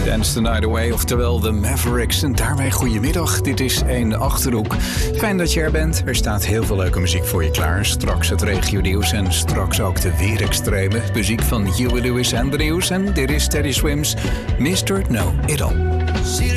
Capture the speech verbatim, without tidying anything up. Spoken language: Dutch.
Dance the Night Away, oftewel de Mavericks. En daarmee goedemiddag, dit is één Achterhoek. Fijn dat je er bent. Er staat heel veel leuke muziek voor je klaar. Straks het regionieuws en straks ook de weerextreme. Muziek van Huey Lewis en de News. En dit is Teddy Swims, mister Know It All.